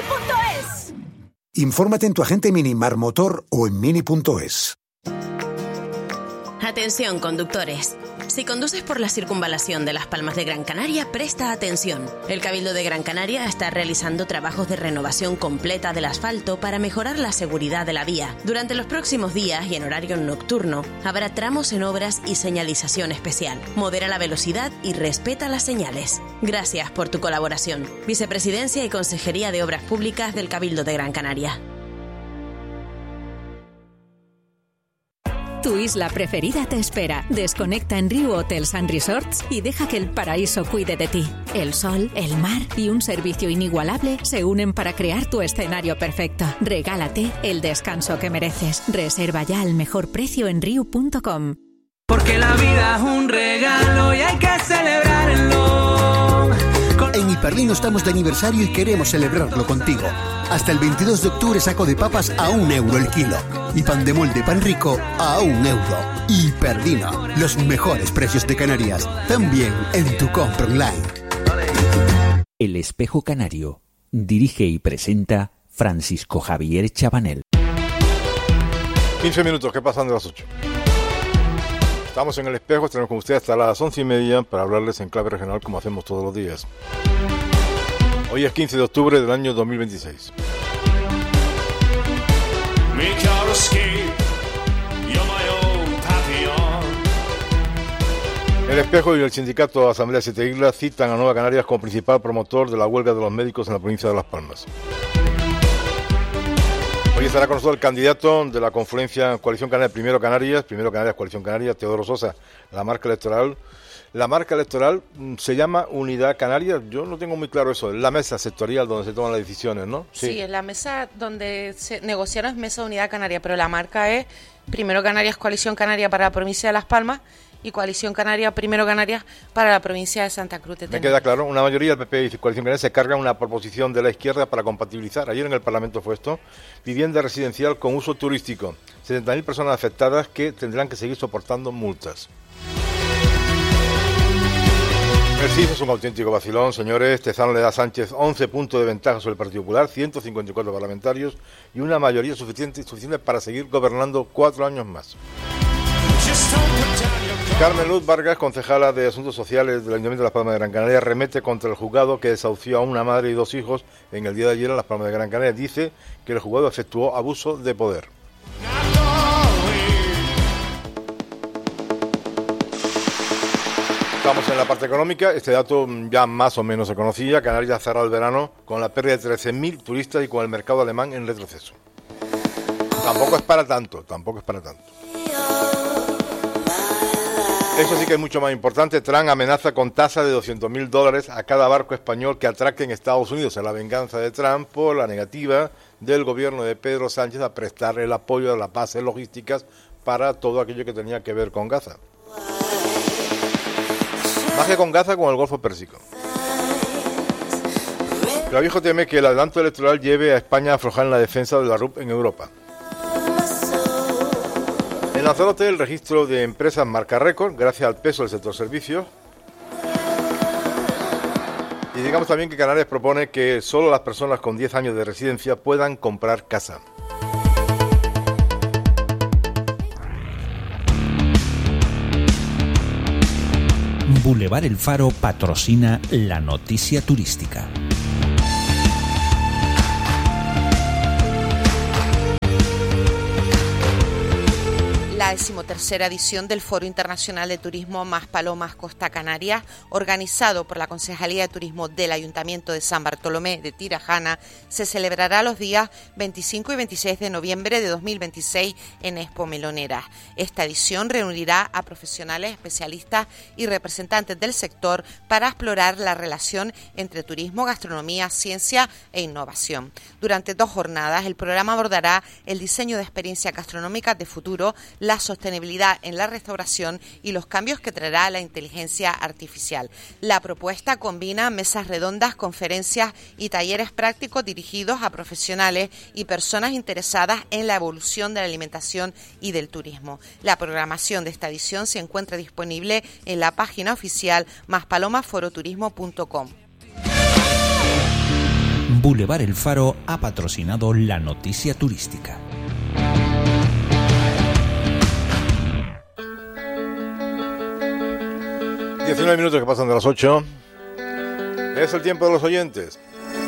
mini.es. Infórmate en tu agente Minimar Motor o en mini.es. Atención, conductores. Si conduces por la circunvalación de Las Palmas de Gran Canaria, presta atención. El Cabildo de Gran Canaria está realizando trabajos de renovación completa del asfalto para mejorar la seguridad de la vía. Durante los próximos días y en horario nocturno, habrá tramos en obras y señalización especial. Modera la velocidad y respeta las señales. Gracias por tu colaboración. Vicepresidencia y Consejería de Obras Públicas del Cabildo de Gran Canaria. Tu isla preferida te espera. Desconecta en Riu Hotels & Resorts y deja que el paraíso cuide de ti. El sol, el mar y un servicio inigualable se unen para crear tu escenario perfecto. Regálate el descanso que mereces. Reserva ya al mejor precio en riu.com. Porque la vida es un regalo y hay que celebrarlo. En Hiperlino estamos de aniversario y queremos celebrarlo contigo. Hasta el 22 de octubre saco de papas a €1 el kilo. Y pan de molde pan rico a €1. Hiperlino, los mejores precios de Canarias. También en tu compra online. El Espejo Canario. Dirige y presenta Francisco Javier Chabanel. 15 minutos, ¿qué pasan de las 8? Estamos en El Espejo, estaremos con ustedes hasta las 11:30 para hablarles en clave regional como hacemos todos los días. Hoy es 15 de octubre del año 2026. El Espejo y el sindicato Asamblea Siete Islas citan a Nueva Canarias como principal promotor de la huelga de los médicos en la provincia de Las Palmas. Hoy estará con nosotros el candidato de la confluencia Coalición Canaria, Primero Canarias, Coalición Canaria, Teodoro Sosa. La marca electoral se llama Unidad Canaria. Yo no tengo muy claro eso. Es la mesa sectorial donde se toman las decisiones, ¿no? Sí, es la mesa donde se negociaron, es Mesa Unidad Canaria, pero la marca es Primero Canarias, Coalición Canaria para la provincia de Las Palmas y Coalición Canaria, Primero Canarias para la provincia de Santa Cruz de Tenerife. Me queda claro, una mayoría del PP y Coalición Canaria se cargan una proposición de la izquierda para compatibilizar, ayer en el Parlamento fue esto, vivienda residencial con uso turístico. 70.000 personas afectadas que tendrán que seguir soportando multas. El CIS es un auténtico vacilón, señores. Tezano le da a Sánchez 11 puntos de ventaja sobre el Partido Popular, 154 parlamentarios y una mayoría suficiente para seguir gobernando 4 años más. Carmen Luz Vargas, concejala de Asuntos Sociales del Ayuntamiento de Las Palmas de Gran Canaria, remete contra el juzgado que desahució a una madre y 2 hijos en el día de ayer en Las Palmas de Gran Canaria. Dice que el juzgado efectuó abuso de poder. Estamos en la parte económica. Este dato ya más o menos se conocía. Canarias ha cerrado el verano con la pérdida de 13.000 turistas y con el mercado alemán en retroceso. Tampoco es para tanto. Eso sí que es mucho más importante. Trump amenaza con tasa de $200.000 a cada barco español que atraque en Estados Unidos. Es la venganza de Trump por la negativa del gobierno de Pedro Sánchez a prestar el apoyo a las bases logísticas para todo aquello que tenía que ver con Gaza. Más que con Gaza, con el Golfo Pérsico. Clavijo teme que el adelanto electoral lleve a España a aflojar en la defensa de la RUP en Europa. En Lanzarote, el registro de empresas marca récord gracias al peso del sector servicios. Y digamos también que Canarias propone que solo las personas con 10 años de residencia puedan comprar casa. Boulevard El Faro patrocina la noticia turística. La 13ª edición del Foro Internacional de Turismo Más Palomas Costa Canaria, organizado por la Concejalía de Turismo del Ayuntamiento de San Bartolomé de Tirajana, se celebrará los días 25 y 26 de noviembre de 2026 en Expo Melonera. Esta edición reunirá a profesionales, especialistas y representantes del sector para explorar la relación entre turismo, gastronomía, ciencia e innovación. Durante 2 jornadas, el programa abordará el diseño de experiencias gastronómicas de futuro, la sostenibilidad en la restauración y los cambios que traerá la inteligencia artificial. La propuesta combina mesas redondas, conferencias y talleres prácticos dirigidos a profesionales y personas interesadas en la evolución de la alimentación y del turismo. La programación de esta edición se encuentra disponible en la página oficial maspalomaforoturismo.com. Boulevard El Faro ha patrocinado la noticia turística. Minutos que pasan de las 8. Es el tiempo de los oyentes.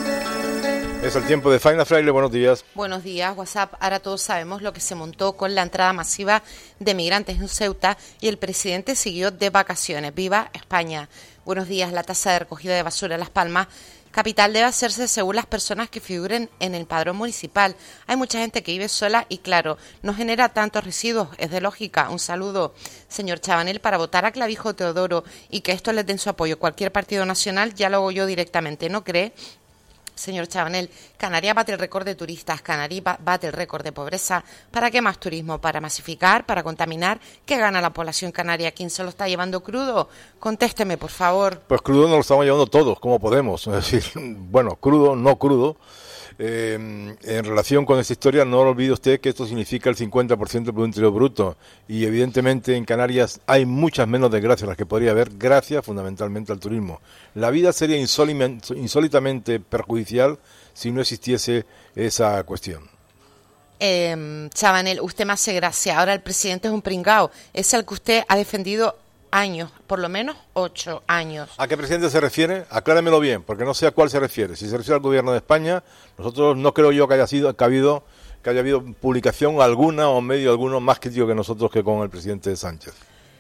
Es el tiempo de Faina Fraile. Buenos días. Buenos días, WhatsApp. Ahora todos sabemos lo que se montó con la entrada masiva de migrantes en Ceuta y el presidente siguió de vacaciones. ¡Viva España! Buenos días. La tasa de recogida de basura en Las Palmas capital debe hacerse según las personas que figuren en el padrón municipal. Hay mucha gente que vive sola y, claro, no genera tantos residuos. Es de lógica. Un saludo, señor Chabanel, para votar a Clavijo Teodoro y que esto les den su apoyo. Cualquier partido nacional ya lo hago yo directamente, ¿no cree? Señor Chabanel, Canarias bate el récord de turistas, Canarias bate el récord de pobreza. ¿Para qué más turismo? ¿Para masificar? ¿Para contaminar? ¿Qué gana la población canaria? ¿Quién se lo está llevando crudo? Contésteme, por favor. Pues crudo nos lo estamos llevando todos, como podemos. Es decir, bueno, crudo, no crudo. En relación con esta historia, no olvide usted que esto significa el 50% del Producto Interior Bruto y evidentemente en Canarias hay muchas menos desgracias las que podría haber gracias fundamentalmente al turismo. La vida sería insólitamente perjudicial si no existiese esa cuestión. Chabanel, usted me hace gracia. Ahora el presidente es un pringao. Es el que usted ha defendido años, por lo menos 8 años. ¿A qué presidente se refiere? Acláramelo bien, porque no sé a cuál se refiere. Si se refiere al gobierno de España, nosotros no creo yo que haya habido publicación alguna o medio alguno más crítico que nosotros que con el presidente Sánchez.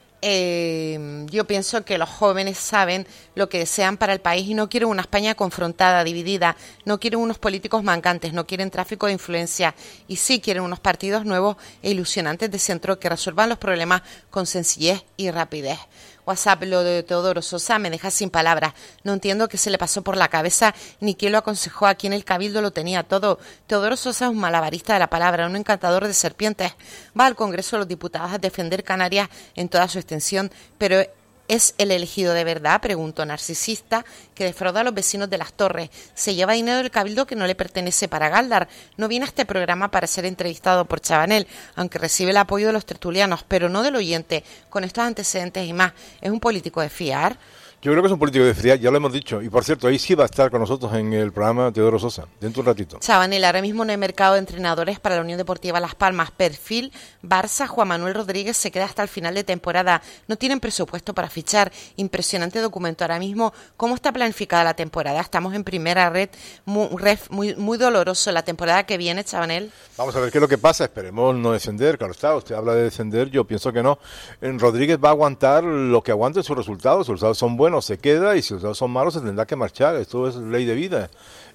Yo pienso que los jóvenes saben lo que desean para el país y no quieren una España confrontada, dividida, no quieren unos políticos mancantes, no quieren tráfico de influencia y sí quieren unos partidos nuevos e ilusionantes de centro que resuelvan los problemas con sencillez y rapidez. WhatsApp, lo de Teodoro Sosa me deja sin palabras. No entiendo qué se le pasó por la cabeza ni quién lo aconsejó. Aquí en el Cabildo lo tenía todo. Teodoro Sosa es un malabarista de la palabra, un encantador de serpientes. Va al Congreso de los Diputados a defender Canarias en toda su extensión, pero ¿es el elegido de verdad? Preguntó. Narcisista que defrauda a los vecinos de Las Torres. Se lleva dinero del Cabildo que no le pertenece para Galdar. No viene a este programa para ser entrevistado por Chabanel, aunque recibe el apoyo de los tertulianos, pero no del oyente. Con estos antecedentes y más, ¿es un político de fiar? Yo creo que es un político de fiar, ya lo hemos dicho. Y por cierto, ahí sí va a estar con nosotros en el programa Teodoro Sosa, dentro de un ratito. Chabanel, ahora mismo no hay mercado de entrenadores para la Unión Deportiva Las Palmas. Perfil Barça, Juan Manuel Rodríguez se queda hasta el final de temporada. No tienen presupuesto para fichar. Impresionante documento. Ahora mismo, ¿cómo está planificada la temporada? Estamos en primera red, muy doloroso. La temporada que viene, Chabanel. Vamos a ver qué es lo que pasa. Esperemos no descender. Claro está, usted habla de descender, yo pienso que no. Rodríguez va a aguantar lo que aguante sus resultados. Sus resultados son buenos, se queda, y si los resultados son malos se tendrá que marchar. Esto es ley de vida.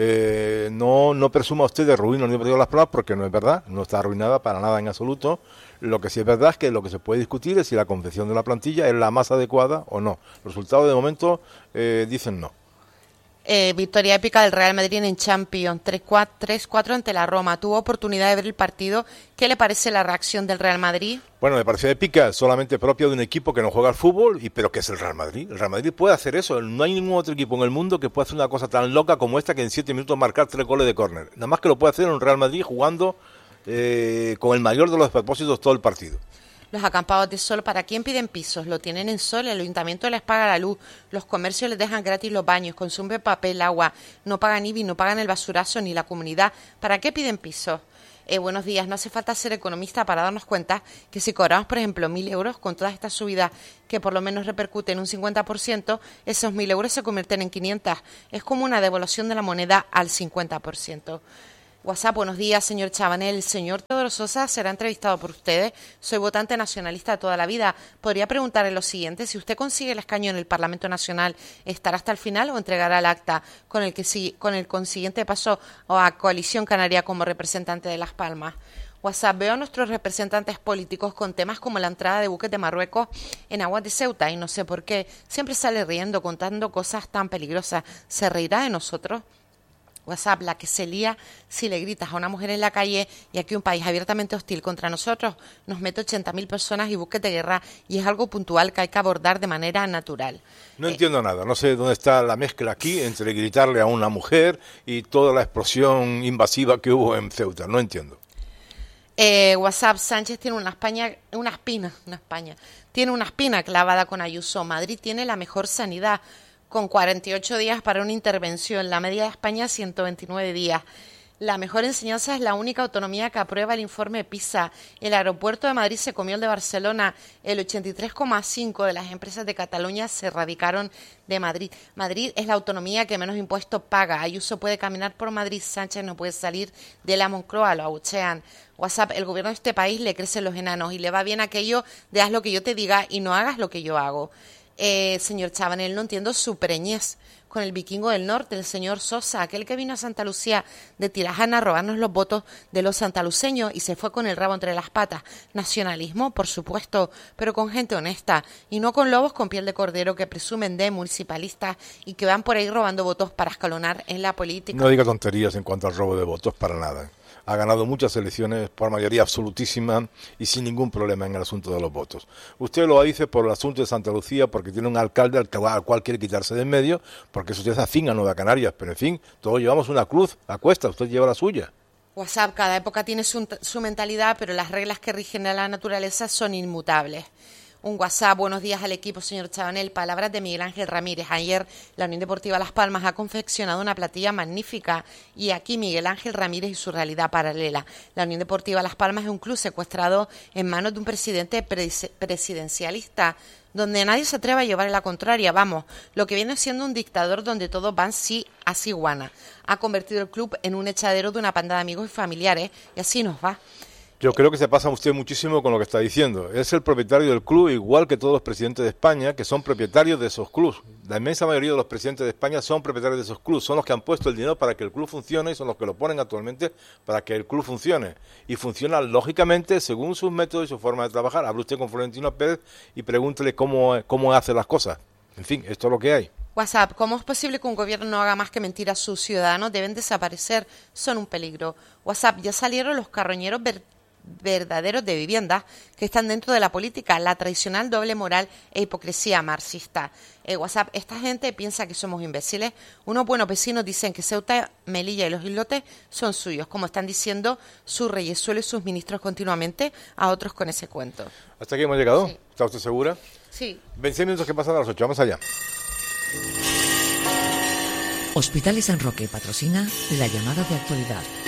No presuma usted de ruina la Unión Deportiva Las Palmas, porque no es verdad, no está arruinada para nada en absoluto. Lo que sí es verdad es que lo que se puede discutir es si la confección de la plantilla es la más adecuada o no. Los resultados de momento dicen no. Victoria épica del Real Madrid en Champions, 3-4 ante la Roma. Tuvo oportunidad de ver el partido. ¿Qué le parece la reacción del Real Madrid? Bueno, me pareció épica, solamente propia de un equipo que no juega al fútbol, pero que es el Real Madrid. El Real Madrid puede hacer eso. No hay ningún otro equipo en el mundo que pueda hacer una cosa tan loca como esta, que en 7 minutos marcar 3 goles de córner. Nada más que lo puede hacer un Real Madrid jugando con el mayor de los propósitos todo el partido. Los acampados de sol, ¿para quién piden pisos? Lo tienen en sol, el ayuntamiento les paga la luz, los comercios les dejan gratis los baños, consumen papel, agua, no pagan IBI, no pagan el basurazo ni la comunidad. ¿Para qué piden pisos? Buenos días, no hace falta ser economista para darnos cuenta que si cobramos, por ejemplo, 1.000 euros con todas estas subidas que por lo menos repercuten un 50%, esos 1.000 euros se convierten en 500. Es como una devolución de la moneda al 50%. WhatsApp, buenos días, señor Chabanel. El señor Teodoro Sosa será entrevistado por ustedes. Soy votante nacionalista de toda la vida. Podría preguntarle lo siguiente: si usted consigue el escaño en el Parlamento Nacional, ¿estará hasta el final o entregará el acta con el consiguiente paso a Coalición Canaria como representante de Las Palmas? WhatsApp, veo a nuestros representantes políticos con temas como la entrada de buques de Marruecos en aguas de Ceuta y no sé por qué. Siempre sale riendo, contando cosas tan peligrosas. ¿Se reirá de nosotros? WhatsApp, la que se lía si le gritas a una mujer en la calle, y aquí un país abiertamente hostil contra nosotros nos mete 80.000 personas y buques de guerra, y es algo puntual que hay que abordar de manera natural. No entiendo nada, no sé dónde está la mezcla aquí entre gritarle a una mujer y toda la explosión invasiva que hubo en Ceuta, no entiendo. WhatsApp, Sánchez tiene tiene una espina clavada con Ayuso. Madrid tiene la mejor sanidad. con 48 días para una intervención. La media de España, 129 días. La mejor enseñanza es la única autonomía que aprueba el informe PISA. El aeropuerto de Madrid se comió el de Barcelona. El 83,5% de las empresas de Cataluña se radicaron de Madrid. Madrid es la autonomía que menos impuestos paga. Ayuso puede caminar por Madrid, Sánchez no puede salir de la Moncloa, lo abuchean. WhatsApp, el gobierno de este país le crecen los enanos y le va bien aquello de haz lo que yo te diga y no hagas lo que yo hago. Señor Chabanel, no entiendo su preñez con el vikingo del norte, el señor Sosa, aquel que vino a Santa Lucía de Tirajana a robarnos los votos de los santaluceños y se fue con el rabo entre las patas. Nacionalismo, por supuesto, pero con gente honesta y no con lobos con piel de cordero que presumen de municipalistas y que van por ahí robando votos para escalonar en la política. No diga tonterías en cuanto al robo de votos, para nada. Ha ganado muchas elecciones por mayoría absolutísima y sin ningún problema en el asunto de los votos. Usted lo dice por el asunto de Santa Lucía, porque tiene un alcalde al cual quiere quitarse de en medio, porque eso es afín a Nueva Canarias, pero en fin, todos llevamos una cruz a cuesta, usted lleva la suya. WhatsApp, cada época tiene su mentalidad, pero las reglas que rigen a la naturaleza son inmutables. Un WhatsApp, buenos días al equipo, señor Chabanel. Palabras de Miguel Ángel Ramírez. Ayer la Unión Deportiva Las Palmas ha confeccionado una plantilla magnífica y aquí Miguel Ángel Ramírez y su realidad paralela. La Unión Deportiva Las Palmas es un club secuestrado en manos de un presidente presidencialista donde nadie se atreve a llevar la contraria. Vamos, lo que viene siendo un dictador donde todos van sí a ciguana. Ha convertido el club en un echadero de una panda de amigos y familiares y así nos va. Yo creo que se pasa usted muchísimo con lo que está diciendo. Es el propietario del club, igual que todos los presidentes de España, que son propietarios de esos clubes. La inmensa mayoría de los presidentes de España son propietarios de esos clubes. Son los que han puesto el dinero para que el club funcione y son los que lo ponen actualmente para que el club funcione. Y funciona, lógicamente, según sus métodos y su forma de trabajar. Hable usted con Florentino Pérez y pregúntele cómo hace las cosas. En fin, esto es lo que hay. WhatsApp, ¿cómo es posible que un gobierno no haga más que mentir a sus ciudadanos? Deben desaparecer, son un peligro. WhatsApp, ya salieron los carroñeros verdaderos de vivienda que están dentro de la política, la tradicional doble moral e hipocresía marxista. WhatsApp, esta gente piensa que somos imbéciles. Unos buenos vecinos dicen que Ceuta, Melilla y los islotes son suyos, como están diciendo sus reyesuelos y sus ministros continuamente a otros con ese cuento. ¿Hasta aquí hemos llegado? Sí. ¿Está usted segura? Sí. 20 minutos que pasan a las 8, vamos allá. Hospitales San Roque patrocina la llamada de actualidad.